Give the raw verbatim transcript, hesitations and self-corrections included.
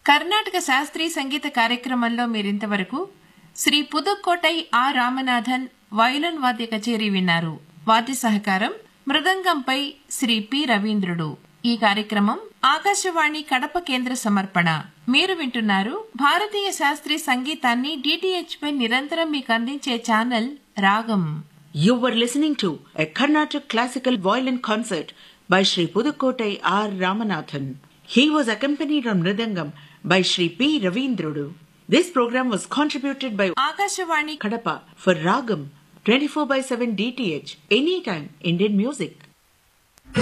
కర్ణాటక శాస్త్రీయ సంగీత కార్యక్రమంలో మీరింతవరకు శ్రీ పుదుక్కోటై ఆర్ రామనాథన్ వయలిన్ వాద్య కచేరీ విన్నారు. వాద్య సహకారం మృదంగంపై శ్రీ పి రవీంద్రుడు. ఈ కార్యక్రమం ఆకాశవాణి కడప కేంద్ర సమర్పణ. మీరు వింటున్నారు భారతీయ శాస్త్రీయ సంగీతాన్ని డిటిహెచ్ పై నిరంతరం మీకు అందించే ఛానల్ రాగం. You were listening to a Carnatic classical violin concert by Sri Pudukkottai R. Ramanathan. He was accompanied on Mridangam by Sri P. Ravindrudu. This program was contributed by Akashvani Kadapa for Ragam twenty-four by seven D T H, anytime Indian music.